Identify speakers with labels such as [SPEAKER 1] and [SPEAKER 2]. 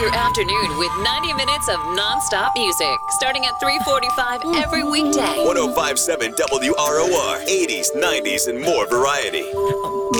[SPEAKER 1] your afternoon with 90 minutes of non-stop music, starting at 3:45 every weekday.
[SPEAKER 2] 1057 WROR, 80s, 90s, and more variety.